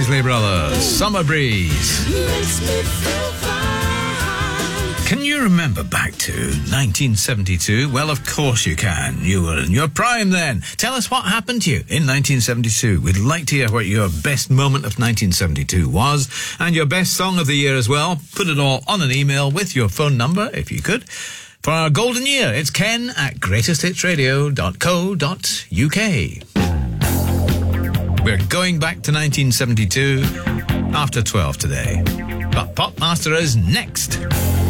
Isley Brothers, Summer Breeze. Can you remember back to 1972? Well, of course you can. You were in your prime then. Tell us what happened to you in 1972. We'd like to hear what your best moment of 1972 was, and your best song of the year as well. Put it all on an email with your phone number, if you could. For our golden year, it's ken@greatesthitsradio.co.uk. We're going back to 1972 after 12 today. But Pop Master is next.